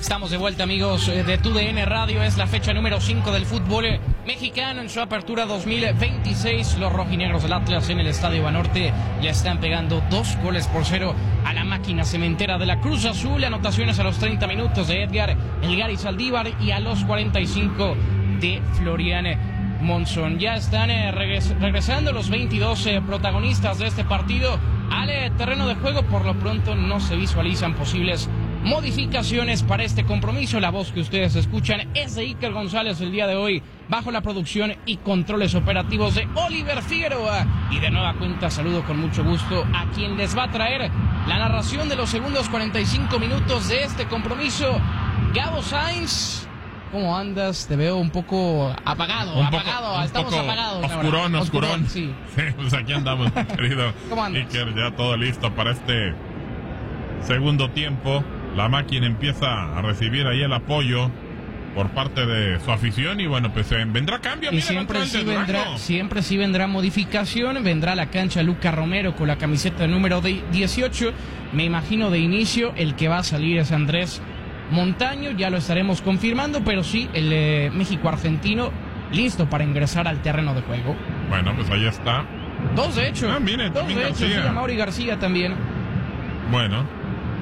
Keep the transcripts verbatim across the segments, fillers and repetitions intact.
Estamos de vuelta, amigos de T U D N Radio. Es la fecha número cinco del fútbol mexicano en su apertura dos mil veintiséis. Los rojinegros del Atlas en el Estadio Banorte le están pegando dos goles por cero a la máquina cementera de la Cruz Azul. Anotaciones a los treinta minutos de Edgar El Gary Saldívar y a los cuarenta y cinco de Florian Monzón. Ya están eh, regres- regresando los veintidós eh, protagonistas de este partido al eh, terreno de juego. Por lo pronto no se visualizan posibles modificaciones para este compromiso. La voz que ustedes escuchan es de Iker González el día de hoy, bajo la producción y controles operativos de Oliver Figueroa. Y de nueva cuenta saludo con mucho gusto a quien les va a traer la narración de los segundos cuarenta y cinco minutos de este compromiso. Gabo Sainz, ¿cómo andas? Te veo un poco apagado, un apagado, poco, estamos un poco apagados. Oscurón, ahora. oscurón, oscurón. Sí. Sí, pues aquí andamos, querido ¿Cómo andas? Iker, ya todo listo para este segundo tiempo. La máquina empieza a recibir ahí el apoyo por parte de su afición y bueno, pues eh, vendrá cambio. Y Mira, siempre el sí, de vendrá, Durango. siempre sí vendrá modificación. Vendrá a la cancha Luca Romero con la camiseta número dieciocho. Me imagino de inicio el que va a salir es Andrés Montaño. Ya lo estaremos confirmando, pero sí, el eh, México-Argentino listo para ingresar al terreno de juego. Bueno, pues ahí está. Dos de hecho. Ah, mire, Dos también de hecho, García. sí, a Mauri García también. Bueno,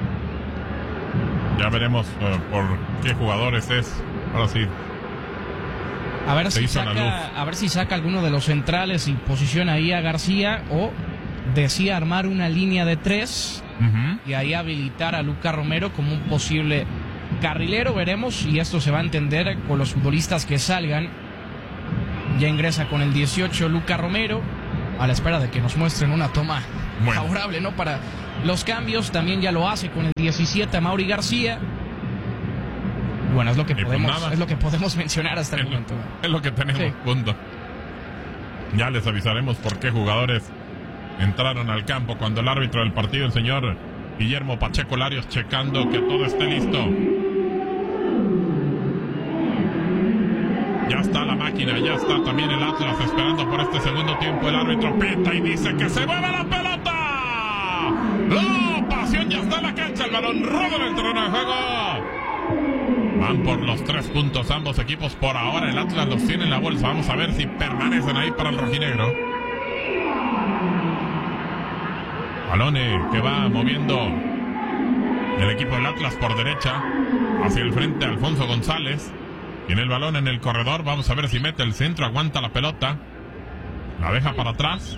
ya veremos uh, por qué jugadores es. Ahora sí. A ver, Se si hizo la saca, luz. a ver si saca alguno de los centrales y posiciona ahí a García, o decía armar una línea de tres Uh-huh. y ahí habilitar a Luca Romero como un posible carrilero. Veremos, y esto se va a entender con los futbolistas que salgan. Ya ingresa con el dieciocho Luca Romero, a la espera de que nos muestren una toma Bueno. favorable, ¿no? Para los cambios. También ya lo hace con el diecisiete Mauri García. Bueno, es lo que Y pues podemos, nada. es lo que podemos mencionar hasta el Es lo, momento. es lo que tenemos, Sí. punto. Ya les avisaremos por qué jugadores entraron al campo cuando el árbitro del partido, el señor Guillermo Pacheco Larios, checando que todo esté listo. Ya está la máquina, ya está también el Atlas esperando por este segundo tiempo. El árbitro pita y dice que se mueve la pelota. ¡La pasión! Ya está en la cancha, el balón roba en el terreno de juego. Van por los tres puntos ambos equipos por ahora. El Atlas los tiene en la bolsa. Vamos a ver si permanecen ahí para el rojinegro. Balone que va moviendo el equipo del Atlas por derecha. Hacia el frente Alfonso González. Tiene el balón en el corredor. Vamos a ver si mete el centro. Aguanta la pelota. La deja para atrás.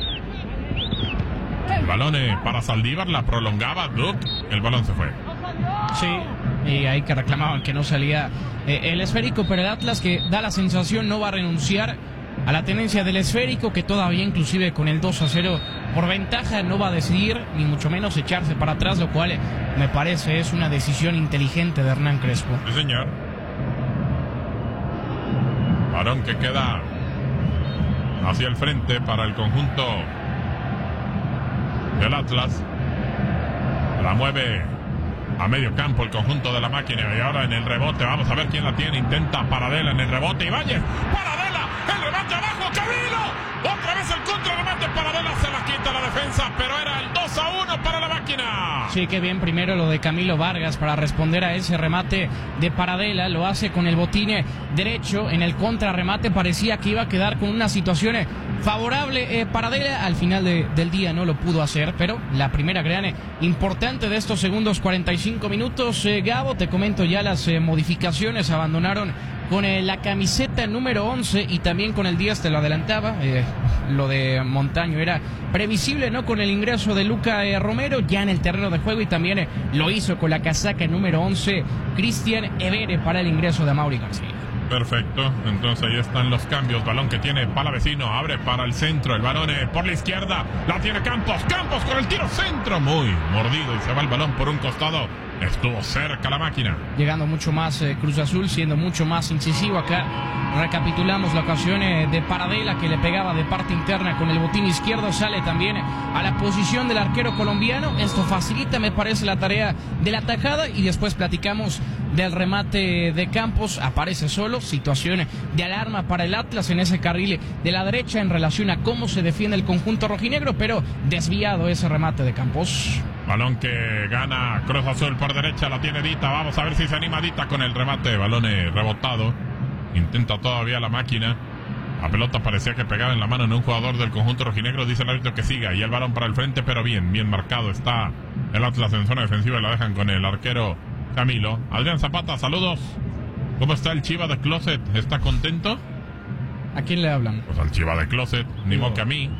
El balón eh, para Saldívar. La prolongaba Duc. El balón se fue. Sí, y ahí que reclamaban que no salía eh, el esférico, pero el Atlas, que da la sensación, no va a renunciar a la tenencia del esférico, que todavía inclusive con el dos a cero por ventaja no va a decidir, ni mucho menos echarse para atrás, lo cual eh, me parece es una decisión inteligente de Hernán Crespo. Sí, señor. Balón que queda hacia el frente para el conjunto del Atlas. La mueve a medio campo el conjunto de la máquina. Y ahora en el rebote, vamos a ver quién la tiene. Intenta Paradela en el rebote. Ibáñez, Paradela, el remate abajo, Camilo. Otra vez el contrarremate. Paradela se la quita la defensa, pero era el dos a uno para la máquina. Sí, que bien primero lo de Camilo Vargas para responder a ese remate de Paradela. Lo hace con el botín derecho. En el contrarremate parecía que iba a quedar con una situación favorable. Eh, Paradela al final de, del día no lo pudo hacer, pero la primera gran eh, importante de estos segundos cuarenta y cinco minutos. Eh, Gabo, te comento ya las eh, modificaciones. Abandonaron con eh, la camiseta número once y también con el diez, te lo adelantaba. Eh, lo de Montaño era previsible, ¿no? Con el ingreso de Luca eh, Romero ya en el terreno de juego, y también eh, lo hizo con la casaca número once Cristian Evere para el ingreso de Mauri García. Perfecto, entonces ahí están los cambios. Balón que tiene Palavecino, abre para el centro. El balón eh, por la izquierda, la tiene Campos. Campos con el tiro centro, muy mordido, y se va el balón por un costado. Estuvo cerca la máquina. Llegando mucho más eh, Cruz Azul, siendo mucho más incisivo acá. Recapitulamos la ocasión eh, de Paradela, que le pegaba de parte interna con el botín izquierdo. Sale también a la posición del arquero colombiano. Esto facilita, me parece, la tarea de la tajada. Y después platicamos del remate de Campos. Aparece solo. Situación de alarma para el Atlas en ese carril de la derecha en relación a cómo se defiende el conjunto rojinegro, pero desviado ese remate de Campos. Balón que gana Cruz Azul por derecha, la tiene Dita. Vamos a ver si se anima Dita con el remate. Balón rebotado. Intenta todavía la máquina. La pelota parecía que pegaba en la mano en un jugador del conjunto rojinegro. Dice el árbitro que siga. Y el balón para el frente, pero bien, bien marcado. Está el Atlas en zona defensiva y la dejan con el arquero Camilo. Adrián Zapata, saludos. ¿Cómo está el Chiva de Closet? ¿Está contento? ¿A quién le hablan? Pues al Chiva de Closet, ni modo que a mí.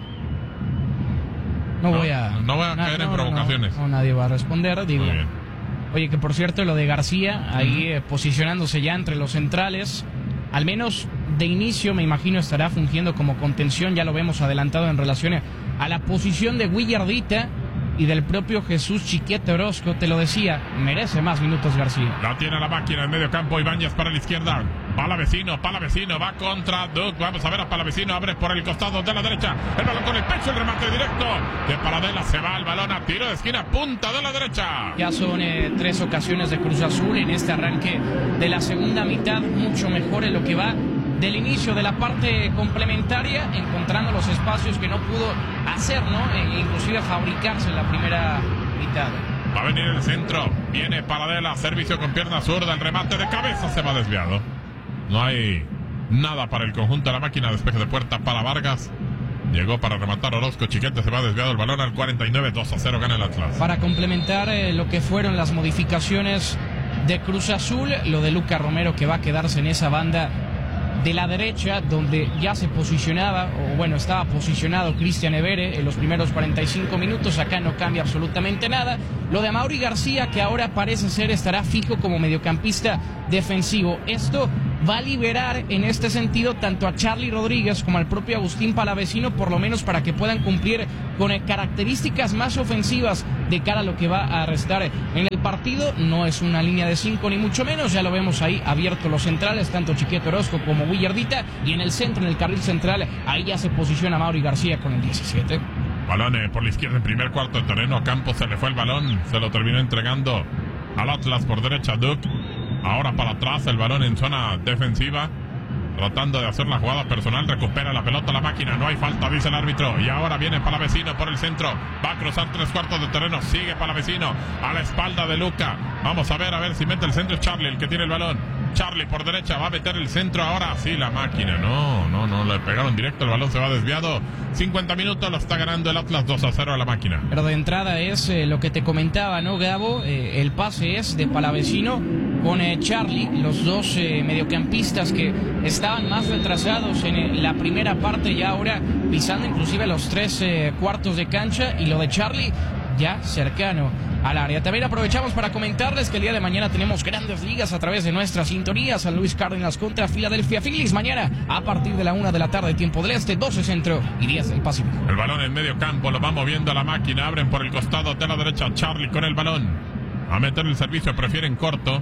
No, no voy a... No voy a no, caer no, en provocaciones. No, no, nadie va a responder, digo. Muy bien. Oye, que por cierto, lo de García, ahí eh, posicionándose ya entre los centrales, al menos de inicio, me imagino, estará fungiendo como contención, ya lo vemos adelantado en relación a la posición de Willardita y del propio Jesús Chiquete Orozco. Te lo decía, merece más minutos García. La tiene la máquina en medio campo, Ibáñez para la izquierda. Palavecino, Palavecino, va contra Duke. Vamos a ver a Palavecino, abre por el costado de la derecha. El balón con el pecho, el remate directo de Paradela. Se va el balón a tiro de esquina, punta de la derecha. Ya son eh, tres ocasiones de Cruz Azul en este arranque de la segunda mitad, mucho mejor en lo que va del inicio de la parte complementaria, encontrando los espacios que no pudo hacer, ¿no? E inclusive fabricarse en la primera mitad. Va a venir el centro, viene Paradela, servicio con pierna zurda, el remate de cabeza se va desviado. No hay nada para el conjunto de la máquina, despeje de puerta para Vargas. Llegó para rematar Orozco, Chiquete se va desviado el balón al cuarenta y nueve, dos a cero gana el Atlas. Para complementar eh, lo que fueron las modificaciones de Cruz Azul, lo de Luca Romero que va a quedarse en esa banda de la derecha, donde ya se posicionaba, o bueno, estaba posicionado Cristian Evere en los primeros cuarenta y cinco minutos. Acá no cambia absolutamente nada. Lo de Amaury García, que ahora parece ser estará fijo como mediocampista defensivo. Esto va a liberar en este sentido tanto a Charly Rodríguez como al propio Agustín Palavecino, por lo menos para que puedan cumplir con características más ofensivas de cara a lo que va a restar en el partido. No es una línea de cinco ni mucho menos, ya lo vemos ahí abiertos los centrales, tanto Chiquete Orozco como Willardita, y en el centro, en el carril central, ahí ya se posiciona Amaury García con el diecisiete. Balón eh, por la izquierda en primer cuarto de terreno, a Campos se le fue el balón, se lo terminó entregando al Atlas por derecha Duke. Ahora para atrás, el balón en zona defensiva, tratando de hacer la jugada personal, recupera la pelota la máquina, no hay falta, dice el árbitro, y ahora viene Palavecino por el centro, va a cruzar tres cuartos de terreno, sigue Palavecino a la espalda de Luca. Vamos a ver, a ver si mete el centro. Charly el que tiene el balón, Charly por derecha, va a meter el centro ahora, sí, la máquina, no, no, no, le pegaron directo, el balón se va desviado. cincuenta minutos, lo está ganando el Atlas dos a cero a la máquina. Pero de entrada es eh, lo que te comentaba, ¿no, Gabo? Eh, el pase es de Palavecino con eh, Charly, los dos eh, mediocampistas que estaban más retrasados en eh, la primera parte, y ahora pisando inclusive los tres eh, cuartos de cancha, y lo de Charly ya cercano al área. También aprovechamos para comentarles que el día de mañana tenemos grandes ligas a través de nuestra sintonía. San Luis Cardinals contra Philadelphia Phillies mañana a partir de la una de la tarde, tiempo del este, doce centro y diez del Pacífico. El balón en medio campo, lo va moviendo a la máquina, abren por el costado de la derecha, Charly con el balón, a meter el servicio, prefieren corto,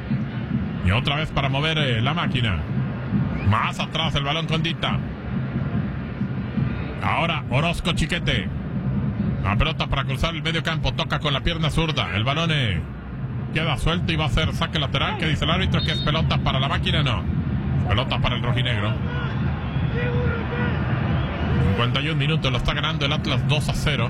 y otra vez para mover eh, la máquina, más atrás el balón con Dita. Ahora Orozco, Chiquete, la pelota para cruzar el medio campo, toca con la pierna zurda, el balón eh, queda suelto y va a ser saque lateral. ¿Qué dice el árbitro? ¿Que es pelota para la máquina? No, pelota para el rojinegro. cincuenta y un minutos, lo está ganando el Atlas dos a cero.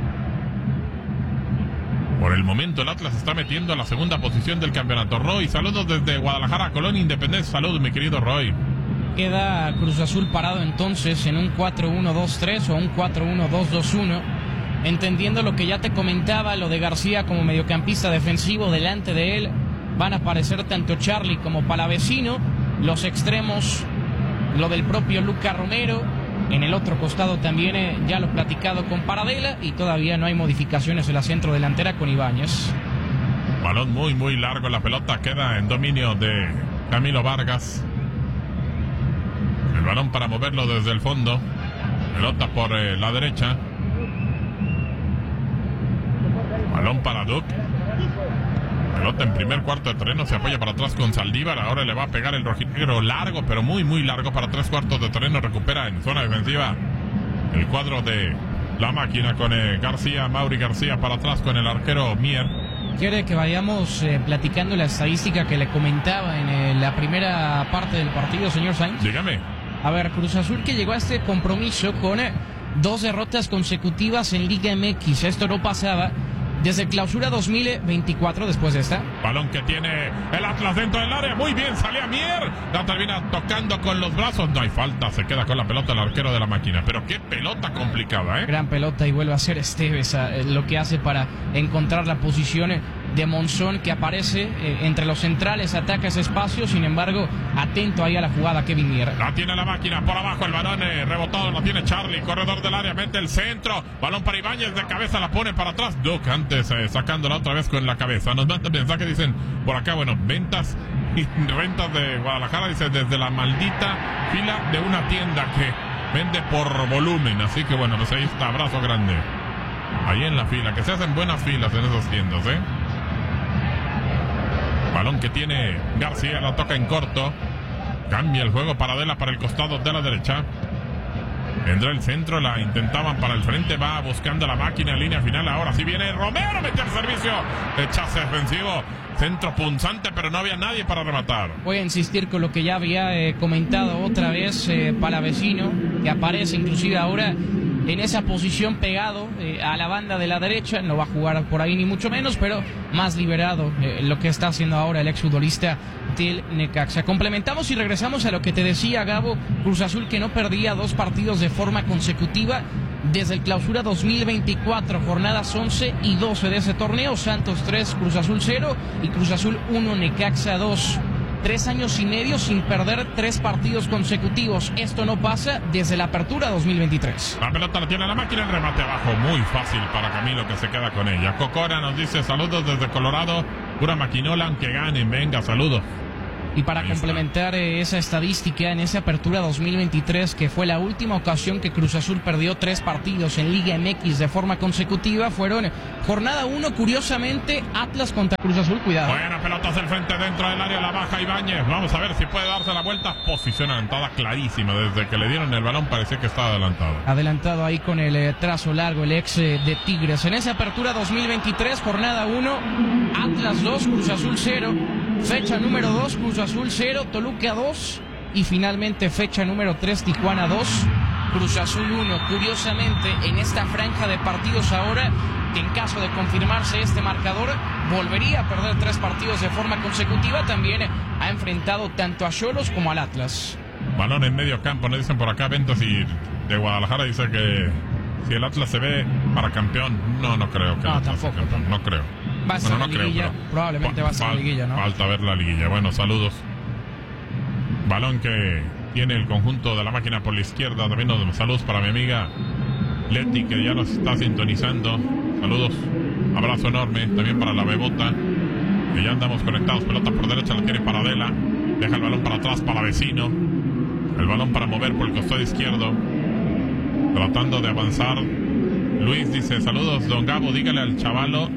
Por el momento el Atlas está metiendo a la segunda posición del campeonato. Roy, saludos desde Guadalajara, Colón, Independencia. Saludos, mi querido Roy. Queda Cruz Azul parado entonces en un cuatro uno dos tres o un cuatro uno dos dos uno, entendiendo lo que ya te comentaba, lo de García como mediocampista defensivo. Delante de él van a aparecer tanto Charly como Palavecino, los extremos, lo del propio Luca Romero. En el otro costado también eh, ya lo platicado con Paradela, y todavía no hay modificaciones en la centro delantera con Ibáñez. Balón muy muy largo, la pelota queda en dominio de Camilo Vargas. El balón para moverlo desde el fondo, pelota por eh, la derecha, balón para Duke, pelota en primer cuarto de terreno, se apoya para atrás con Saldívar, ahora le va a pegar el rojinegro largo, pero muy muy largo para tres cuartos de terreno, recupera en zona defensiva el cuadro de la máquina con eh, García, Amaury García para atrás con el arquero Mier. Quiere que vayamos eh, platicando la estadística que le comentaba en eh, la primera parte del partido, señor Sainz. Dígame. A ver, Cruz Azul que llegó a este compromiso con eh, dos derrotas consecutivas en Liga M X. Esto no pasaba desde Clausura dos mil veinticuatro, después de esta. Balón que tiene el Atlas dentro del área. Muy bien, salía Mier. La termina tocando con los brazos. No hay falta. Se queda con la pelota el arquero de la máquina. Pero qué pelota complicada, ¿eh? Gran pelota y vuelve a ser Esteves eh, lo que hace para encontrar la posición de Monzón, que aparece eh, entre los centrales, ataca ese espacio. Sin embargo, atento ahí a la jugada Kevin Mier. La tiene la máquina por abajo. El balón eh, rebotado. Lo tiene Charlie. Corredor del área. Mete el centro. Balón para Ibáñez. De cabeza la pone para atrás. Duke antes eh, sacándola otra vez con la cabeza. Nos mandan mensaje. Dicen por acá, bueno, ventas y rentas de Guadalajara. Dice desde la maldita fila de una tienda que vende por volumen. Así que bueno, pues ahí está. Abrazo grande. Ahí en la fila. Que se hacen buenas filas en esas tiendas, ¿eh? Balón que tiene García, la toca en corto. Cambia el juego para Adela para el costado de la derecha. Vendrá el centro, la intentaban para el frente. Va buscando la máquina en línea final. Ahora sí viene Romero, mete el servicio. Rechace defensivo. Centro punzante, pero no había nadie para rematar. Voy a insistir con lo que ya había eh, comentado otra vez eh, Palavecino, que aparece inclusive ahora en esa posición pegado eh, a la banda de la derecha. No va a jugar por ahí ni mucho menos, pero más liberado eh, lo que está haciendo ahora el exfutbolista del Necaxa. Complementamos y regresamos a lo que te decía Gabo. Cruz Azul, que no perdía dos partidos de forma consecutiva desde el Clausura dos mil veinticuatro, jornadas once y doce de ese torneo. Santos tres, Cruz Azul cero y Cruz Azul uno, Necaxa dos. Tres años y medio sin perder tres partidos consecutivos. Esto no pasa desde la apertura dos mil veintitrés. La pelota la tiene la máquina, el remate abajo. Muy fácil para Camilo, que se queda con ella. Cocora nos dice saludos desde Colorado. Pura maquinola, aunque ganen. Venga, saludos. Y para Ahí complementar eh, esa estadística, en esa apertura dos mil veintitrés, que fue la última ocasión que Cruz Azul perdió tres partidos en Liga M X de forma consecutiva, fueron jornada uno, curiosamente, Atlas contra Cruz Azul. Cuidado. Buena pelota hacia el frente dentro del área, la baja Ibáñez. Vamos a ver si puede darse la vuelta. Posición adelantada clarísima. Desde que le dieron el balón parecía que estaba adelantado. Adelantado ahí con el eh, trazo largo, el ex eh, de Tigres. En esa apertura dos mil veintitrés, jornada uno, Atlas dos, Cruz Azul cero. Fecha número dos, Cruz Azul cero, Toluca dos. Y finalmente fecha número tres, Tijuana dos, Cruz Azul uno. Curiosamente, en esta franja de partidos ahora, que en caso de confirmarse este marcador, volvería a perder tres partidos de forma consecutiva. También ha enfrentado tanto a Xolos como al Atlas. Balón en medio campo, nos dicen por acá Ventas y de Guadalajara, dice que si el Atlas se ve para campeón, no, no creo que no, el Atlas tampoco, sea campeón, no creo. Va a ser bueno, la no liguilla, creo, probablemente va a ser la liguilla, ¿no? Falta ver la liguilla. Bueno, saludos. Balón que tiene el conjunto de la máquina por la izquierda. También nos saludos para mi amiga Leti, que ya nos está sintonizando. Saludos, abrazo enorme. También para la Bebota, que ya andamos conectados. Pelota por derecha, la tiene para Adela. Deja el balón para atrás para Vecino. El balón para mover por el costado izquierdo, tratando de avanzar. Luis dice, saludos, don Gabo, dígale al chavalo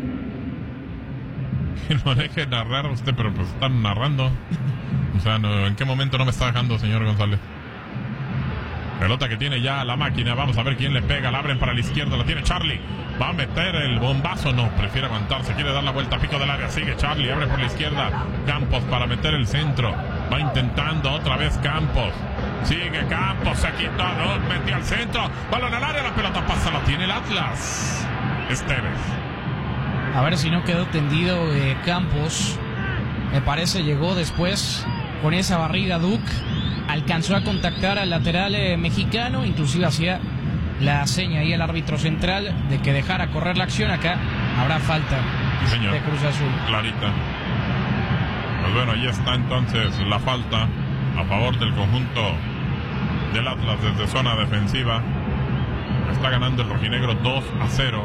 que no deje narrar a usted, pero pues están narrando. O sea, no, ¿en qué momento no me está dejando, señor González? Pelota que tiene ya la máquina. Vamos a ver quién le pega. La abren para la izquierda. La tiene Charlie. Va a meter el bombazo. No, prefiere aguantarse. Quiere dar la vuelta a pico del área. Sigue Charlie. Abre por la izquierda. Campos para meter el centro. Va intentando otra vez Campos. Sigue Campos. Se quita. No, metió al centro. Balón al área. La pelota pasa. La tiene el Atlas. Esteves. A ver si no quedó tendido eh, Campos. Me parece llegó después con esa barriga Duke. Alcanzó a contactar al lateral eh, mexicano, inclusive hacía la seña ahí el árbitro central de que dejara correr la acción. Acá habrá falta sí, señor. de Cruz Azul. Clarita. Pues bueno, ahí está entonces la falta a favor del conjunto del Atlas desde zona defensiva. Está ganando el rojinegro dos a cero.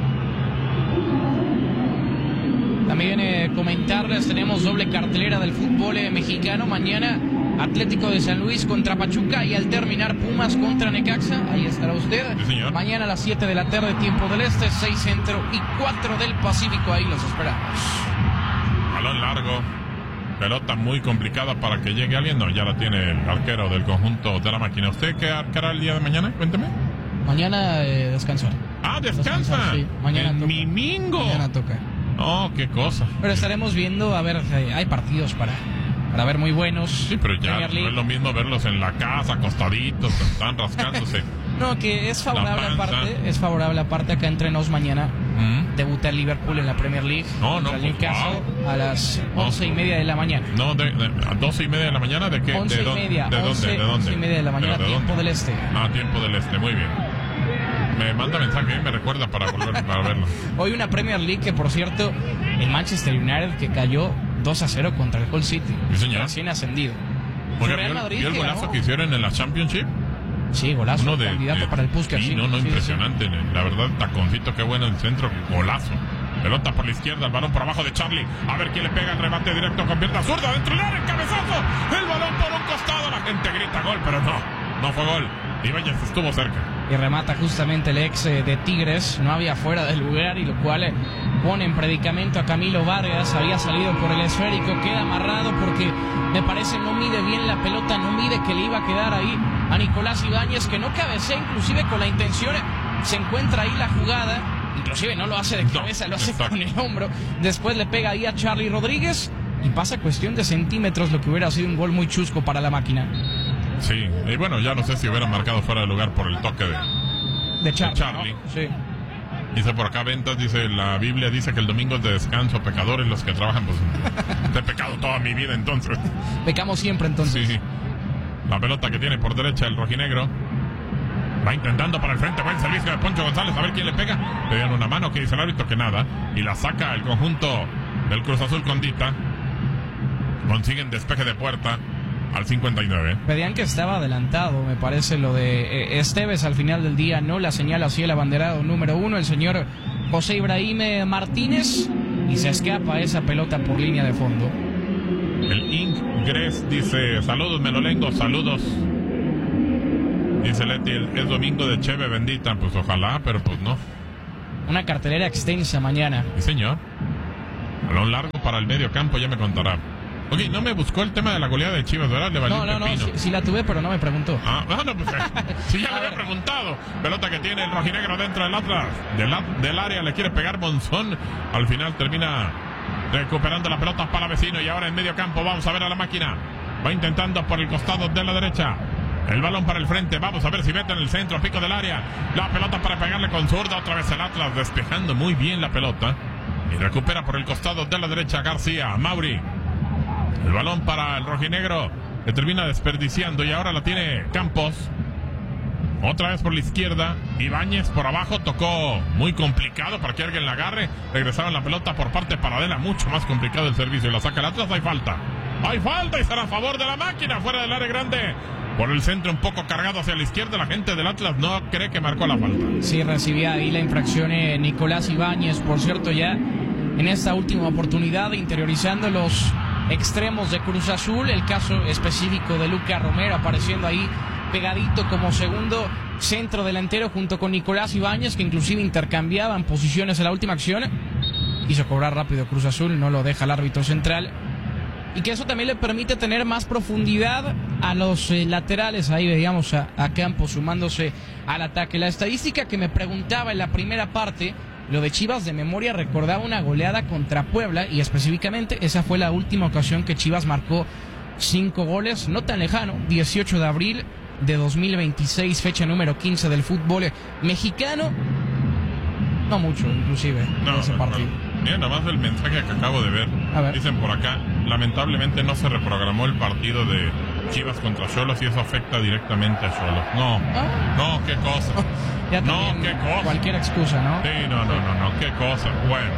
También eh, comentarles, tenemos doble cartelera del fútbol eh, mexicano. Mañana Atlético de San Luis contra Pachuca y al terminar Pumas contra Necaxa. Ahí estará usted. Sí, señor. Mañana a las siete de la tarde, tiempo del este, seis centro y cuatro del Pacífico. Ahí los esperamos. Balón largo. Pelota muy complicada para que llegue alguien. No, ya la tiene el arquero del conjunto de la máquina. ¿Usted qué arcará el día de mañana? Cuénteme. Mañana eh, descansar. Ah, descansa. Descansar, sí. Mañana el toca. Mimingo. Mañana toca. Oh, qué cosa. Pero estaremos viendo, a ver, eh, hay partidos para, para ver muy buenos. Sí, pero ya no es lo mismo verlos en la casa, acostaditos, están rascándose. No, que es favorable aparte, es favorable aparte acá entre nos mañana. ¿Mm? debuta el Liverpool en la Premier League. No, no, contra pues, Newcastle wow. a las No. once y media de la mañana. No, de, de, a doce y media de la mañana, ¿de qué? Once ¿De y dónde? media, ¿De once, dónde? ¿De dónde? once y media de la mañana, ¿Pero de tiempo dónde? del este. Ah, tiempo del este, muy bien. Me manda mensaje y me recuerda para volver para verlo. Hoy una Premier League que, por cierto, el Manchester United que cayó dos a cero contra el Hull City. Sí, señor. Recién ascendido. Oiga, Real ¿vio, el- Madrid vio el que golazo ganó. que hicieron en la Championship? Sí, golazo. Uno de, candidato de- para el Puskas. sí, sí, no, no, sí, sí. impresionante. La verdad, taconcito, qué bueno el centro, golazo. Pelota por la izquierda, el balón por abajo de Charlie. A ver quién le pega el remate directo con pierna zurda. Dentro del área, el cabezazo. El balón por un costado. La gente grita gol, pero no, no fue gol. Ibáñez estuvo cerca. Y remata justamente el ex eh, de Tigres. No había fuera del lugar, y lo cual eh, pone en predicamento a Camilo Vargas. Había salido por el esférico, queda amarrado porque me parece no mide bien la pelota, no mide que le iba a quedar ahí a Nicolás Ibáñez, que no cabecea inclusive con la intención. Se encuentra ahí la jugada, inclusive no lo hace de cabeza, No, lo hace exacto. con el hombro. Después le pega ahí a Charlie Rodríguez y pasa cuestión de centímetros, lo que hubiera sido un gol muy chusco para la máquina Sí, y bueno, ya no sé si hubieran marcado fuera de lugar por el toque de... de Charlie. Charlie. ¿no? Sí. Dice por acá Ventas, dice la Biblia, dice que el domingo es de descanso, pecadores los que trabajan, pues he pecado toda mi vida entonces. Pecamos siempre entonces. Sí, sí. La pelota que tiene por derecha el rojinegro. Va intentando para el frente, buen servicio de Poncho González, a ver quién le pega. Le dan una mano, que dice el árbitro que nada. Y la saca el conjunto del Cruz Azul Condita. Consiguen despeje de puerta al cincuenta y nueve. Pedían que estaba adelantado, me parece, lo de eh, Esteves. Al final del día no la señala así el abanderado número uno, el señor José Ibrahim Martínez, y se escapa esa pelota por línea de fondo. El Ingres dice, saludos Melolengo, saludos. Dice Leti, el- es domingo de Cheve bendita. Pues ojalá, pero pues no. Una cartelera extensa mañana. Sí, señor. Balón largo para el medio campo, ya me contará. Ok, no me buscó el tema de la goleada de Chivas, ¿verdad? Le valió No, un no, no, pepino. sí, sí la tuve, pero no me preguntó. Ah, bueno, pues eh, sí, ya le había preguntado. Pelota que tiene el rojinegro dentro del Atlas. Del, a- del área le quiere pegar Monzón. Al final termina recuperando la pelota para vecino. Y ahora en medio campo vamos a ver a la máquina. Va intentando por el costado de la derecha. El balón para el frente. Vamos a ver si mete en el centro, pico del área. La pelota para pegarle con zurda. Otra vez el Atlas despejando muy bien la pelota. Y recupera por el costado de la derecha García. Mauri. El balón para el rojinegro, que termina desperdiciando, y ahora la tiene Campos. Otra vez por la izquierda. Ibáñez por abajo, tocó muy complicado para que alguien la agarre. Regresaron la pelota por parte paralela, mucho más complicado el servicio. La saca el Atlas, hay falta. Hay falta y será a favor de la máquina, fuera del área grande. Por el centro un poco cargado hacia la izquierda. La gente del Atlas no cree que marcó la falta. Sí, recibía ahí la infracción eh, Nicolás Ibáñez, por cierto, ya en esta última oportunidad, interiorizando los extremos de Cruz Azul. El caso específico de Luca Romero apareciendo ahí pegadito como segundo centro delantero junto con Nicolás Ibáñez, que inclusive intercambiaban posiciones en la última acción. Quiso cobrar rápido Cruz Azul, no lo deja el árbitro central, y que eso también le permite tener más profundidad a los eh, laterales. Ahí veíamos a, a Campos sumándose al ataque. La estadística que me preguntaba en la primera parte, lo de Chivas de memoria recordaba una goleada contra Puebla, y específicamente esa fue la última ocasión que Chivas marcó cinco goles, no tan lejano, dieciocho de abril de dos mil veintiséis, fecha número quince del fútbol mexicano. No mucho, inclusive, No, de ese no, partido. no. Mira nada más el mensaje que acabo de ver. A ver. Dicen por acá, lamentablemente no se reprogramó el partido de Chivas contra Xolos y eso afecta directamente a Xolos. No, Ah. no, qué cosa. Ya No, también qué cosa. cualquier excusa, ¿no? Sí, no, no, no, no, qué cosa. Bueno.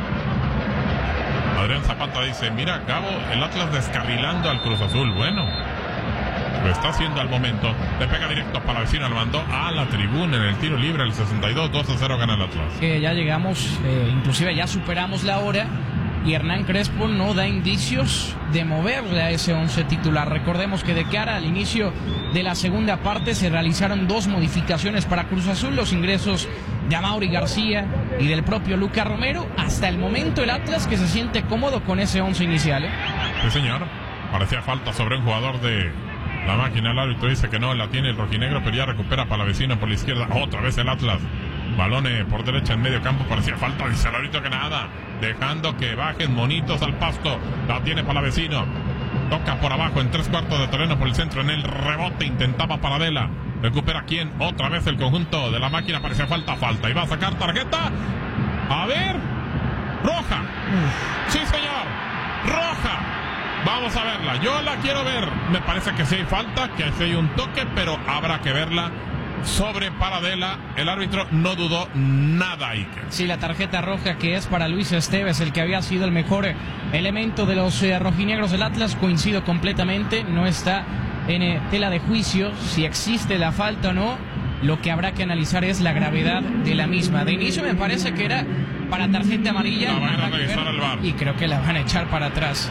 Adrián Zapata dice, mira, Gabo, el Atlas descarrilando al Cruz Azul. Bueno, lo está haciendo al momento. Le pega directo para la vecina, lo mandó a la tribuna en el tiro libre, el sesenta y dos, dos a cero gana el Atlas. Que ya llegamos, eh, inclusive ya superamos la hora, y Hernán Crespo no da indicios de moverle a ese once titular. Recordemos que de cara al inicio de la segunda parte se realizaron dos modificaciones para Cruz Azul, los ingresos de Amaury García y del propio Luca Romero. Hasta el momento el Atlas que se siente cómodo con ese once inicial, ¿eh? Sí, señor. Parecía falta sobre un jugador de la máquina. El árbitro dice que no la tiene el rojinegro, pero ya recupera para la vecina por la izquierda. Otra vez el Atlas. Balone por derecha en medio campo. Parecía falta. Dice el árbitro que nada. Dejando que bajen monitos al pasto. La tiene para la vecino. Toca por abajo en tres cuartos de terreno por el centro. En el rebote intentaba Paradela. Recupera quién. Otra vez el conjunto de la máquina. Parecía falta, falta. Y va a sacar tarjeta. A ver. Roja. Sí, señor. Roja. Vamos a verla. Yo la quiero ver. Me parece que sí hay falta, que sí hay un toque, pero habrá que verla. Sobre Paradela, el árbitro no dudó nada, Iker. Sí, la tarjeta roja que es para Luis Esteves, el que había sido el mejor elemento de los eh, rojinegros del Atlas, coincido completamente, no está en eh, tela de juicio si existe la falta o no. Lo que habrá que analizar es la gravedad de la misma. De inicio me parece que era para tarjeta amarilla. La van a revisar al V A R. Y creo que la van a echar para atrás.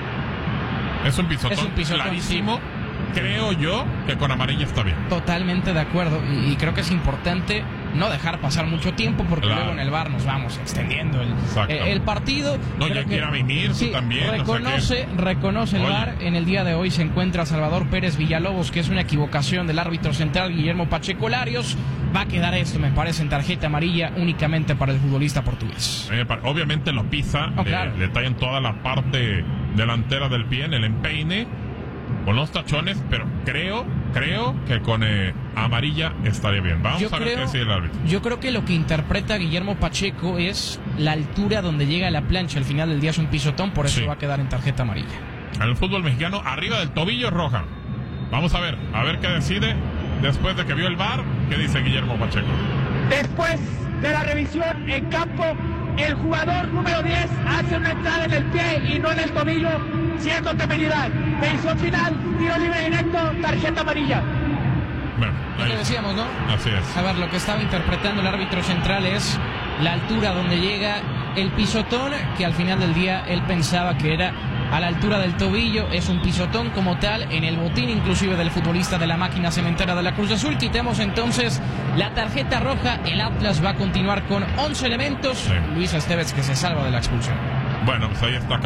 Es un pisotón, es un pisotón clarísimo. Sí. Creo yo que con amarilla está bien. Totalmente de acuerdo. Y, y creo que es importante no dejar pasar mucho tiempo porque claro. luego en el V A R nos vamos extendiendo el, eh, el partido. No, ya quiera venir sí, también. Reconoce, o sea que... reconoce el Oye. V A R. En el día de hoy se encuentra Salvador Pérez Villalobos, que es una equivocación del árbitro central Guillermo Pacheco Larios. Va a quedar esto, me parece, en tarjeta amarilla únicamente para el futbolista portugués. Eh, obviamente lo pisa, oh, le, claro. le tallan toda la parte delantera del pie en el empeine, con los tachones, pero creo, creo que con eh, amarilla estaría bien. Vamos yo a ver creo, qué dice el árbitro. Yo creo que lo que interpreta Guillermo Pacheco es la altura donde llega la plancha. Al final del día es un pisotón, por eso sí. va a quedar en tarjeta amarilla. En el fútbol mexicano, arriba del tobillo es roja. Vamos a ver, a ver qué decide después de que vio el V A R. ¿Qué dice Guillermo Pacheco? Después de la revisión en campo, el jugador número diez hace una entrada en el pie y no en el tobillo, siendo temeridad. Decisión final, tiro libre directo, tarjeta amarilla. Bueno, lo que decíamos, ¿no? Así es. A ver, lo que estaba interpretando el árbitro central es la altura donde llega el pisotón, que al final del día él pensaba que era a la altura del tobillo. Es un pisotón como tal, en el botín inclusive del futbolista de la máquina cementera de la Cruz Azul. Quitemos entonces la tarjeta roja. El Atlas va a continuar con once elementos. Sí. Luis Esteves, que se salva de la expulsión. Bueno, pues ahí está.